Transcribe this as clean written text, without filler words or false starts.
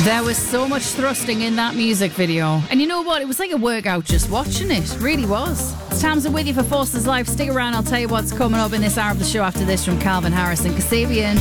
There was so much thrusting in that music video. And you know what? It was like a workout just watching it. It really was. It's Tamsin with you for Forces Life. Stick around. I'll tell you what's coming up in this hour of the show after this from Calvin Harris and Kasabian.